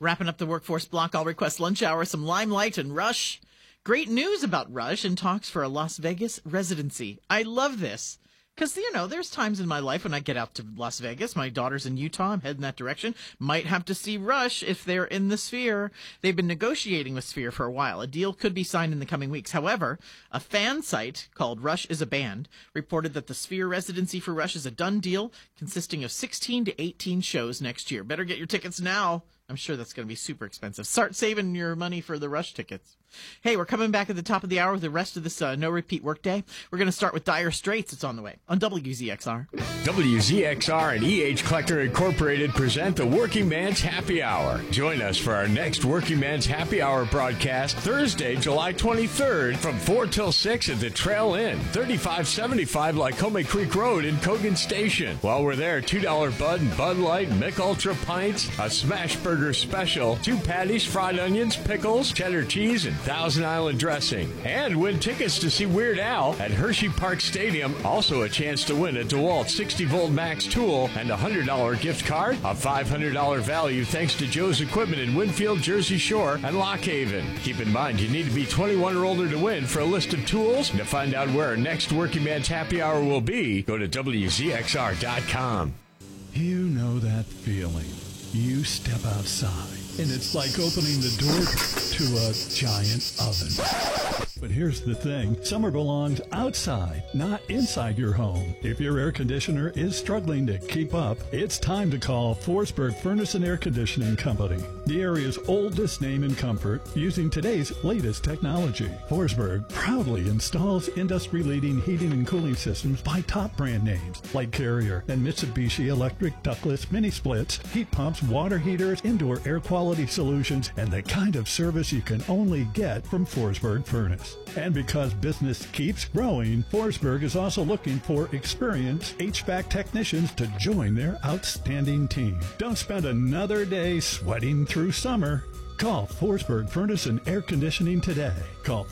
Wrapping up the workforce block, I'll request lunch hour, some Limelight and Rush. Great news about Rush and talks for a Las Vegas residency. I love this. Because, there's times in my life when I get out to Las Vegas. My daughter's in Utah. I'm heading that direction. Might have to see Rush if they're in the Sphere. They've been negotiating with Sphere for a while. A deal could be signed in the coming weeks. However, a fan site called Rush is a Band reported that the Sphere residency for Rush is a done deal consisting of 16 to 18 shows next year. Better get your tickets now. I'm sure that's going to be super expensive. Start saving your money for the Rush tickets. Hey, we're coming back at the top of the hour with the rest of this no-repeat workday. We're going to start with Dire Straits. It's on the way on WZXR. WZXR and E.H. Kleckner Incorporated present the Working Man's Happy Hour. Join us for our next Working Man's Happy Hour broadcast Thursday, July 23rd from 4 till 6 at the Trail Inn, 3575 Lycoming Creek Road in Cogan Station. While we're there, $2 Bud and Bud Light, Mick Ultra Pints, a Smash Burger Special, 2 patties, fried onions, pickles, cheddar cheese, and Thousand Island dressing. And win tickets to see Weird Al at Hershey Park Stadium. Also a chance to win a DeWalt 60-volt max tool and a $100 gift card. A $500 value thanks to Joe's Equipment in Winfield, Jersey Shore, and Lock Haven. Keep in mind, you need to be 21 or older to win. For a list of tools and to find out where our next Working Man's Happy Hour will be, go to WZXR.com. You know that feeling. You step outside, and it's like opening the door to a giant oven. But here's the thing. Summer belongs outside, not inside your home. If your air conditioner is struggling to keep up, it's time to call Forsberg Furnace and Air Conditioning Company, the area's oldest name in comfort, using today's latest technology. Forsberg proudly installs industry-leading heating and cooling systems by top brand names like Carrier and Mitsubishi Electric ductless mini splits, heat pumps, water heaters, indoor air quality solutions, and the kind of service you can only get from Forsberg Furnace. And because business keeps growing, Forsberg is also looking for experienced HVAC technicians to join their outstanding team. Don't spend another day sweating through summer. Call Forsberg Furnace and Air Conditioning today. Call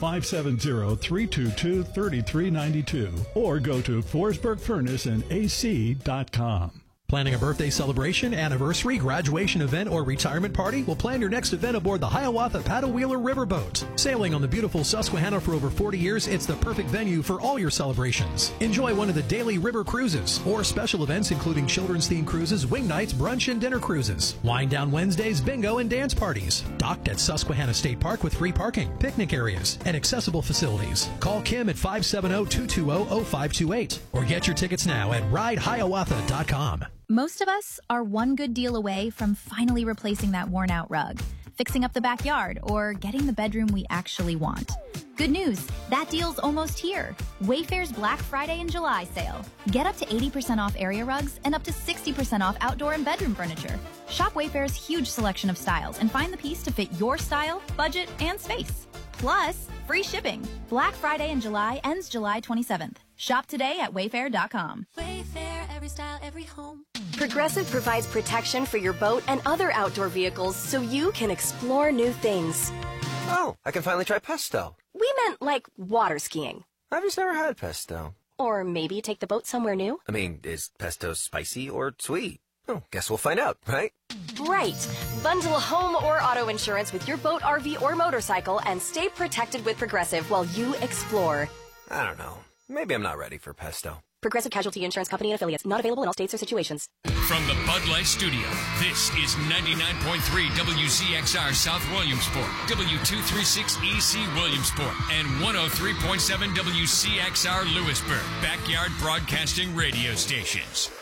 570-322-3392 or go to forsbergfurnaceandac.com. Planning a birthday celebration, anniversary, graduation event, or retirement party? Well, plan your next event aboard the Hiawatha Paddle Wheeler Riverboat. Sailing on the beautiful Susquehanna for over 40 years, it's the perfect venue for all your celebrations. Enjoy one of the daily river cruises or special events including children's-themed cruises, wing nights, brunch, and dinner cruises. Wind down Wednesdays, bingo, and dance parties. Docked at Susquehanna State Park with free parking, picnic areas, and accessible facilities. Call Kim at 570-220-0528 or get your tickets now at ridehiawatha.com. Most of us are one good deal away from finally replacing that worn-out rug, fixing up the backyard, or getting the bedroom we actually want. Good news, that deal's almost here. Wayfair's Black Friday and July sale. Get up to 80% off area rugs and up to 60% off outdoor and bedroom furniture. Shop Wayfair's huge selection of styles and find the piece to fit your style, budget, and space. Plus, free shipping. Black Friday in July ends July 27th. Shop today at Wayfair.com. Wayfair, every style, every home. Progressive provides protection for your boat and other outdoor vehicles so you can explore new things. Oh, I can finally try pesto. We meant like water skiing. I've just never had pesto. Or maybe take the boat somewhere new. I mean, is pesto spicy or sweet? Oh, guess we'll find out, right? Right. Bundle home or auto insurance with your boat, RV, or motorcycle and stay protected with Progressive while you explore. I don't know. Maybe I'm not ready for pesto. Progressive Casualty Insurance Company and Affiliates. Not available in all states or situations. From the Bud Light Studio, this is 99.3 WZXR South Williamsport, W236EC Williamsport, and 103.7 WCXR Lewisburg, Backyard Broadcasting Radio Stations.